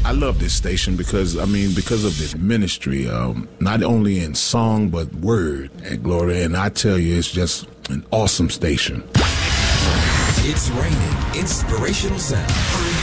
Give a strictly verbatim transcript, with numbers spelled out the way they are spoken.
I love this station because, I mean, because of this ministry, um, not only in song, but word at Glory. And I tell you, it's just an awesome station. It's raining inspirational sound.